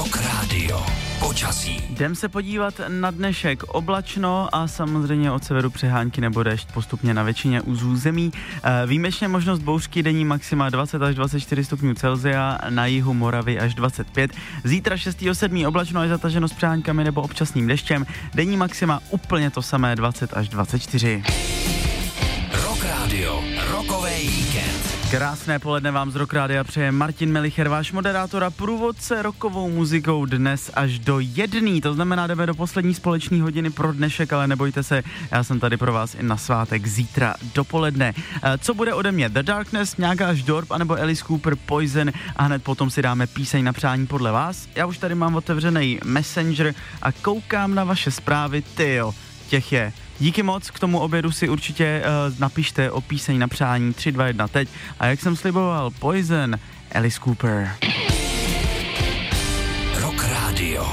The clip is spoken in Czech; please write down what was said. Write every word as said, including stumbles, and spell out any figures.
Rock Radio. Počasí. Jdem se podívat na dnešek. Oblačno a samozřejmě od severu přehánky nebo déšť postupně na většině území. Výjimečně možnost bouřky, denní maxima dvacet až dvacet čtyři stupňů Celsia, na jihu Moravy až dvacet pět. Zítra šestého sedmého oblačno až zataženo s přehánkami nebo občasným deštěm. Denní maxima úplně to samé, dvacet až dvacet čtyři. Rock Radio. Rockový víkend. Krásné poledne vám z Rock Rádia přeje Martin Melicher, váš moderátor a průvodce rockovou muzikou dnes až do jedný. To znamená, jdeme do poslední společní hodiny pro dnešek, ale nebojte se, já jsem tady pro vás i na svátek zítra dopoledne. Co bude ode mě? The Darkness, nějaká až Dorp, anebo Alice Cooper, Poison a hned potom si dáme píseň na přání podle vás. Já už tady mám otevřený Messenger a koukám na vaše zprávy, tyjo, těch je. Díky moc, k tomu obědu si určitě uh, napište o píseň na přání tři dva jedna teď. A jak jsem sliboval, Poison, Alice Cooper. Rock Radio.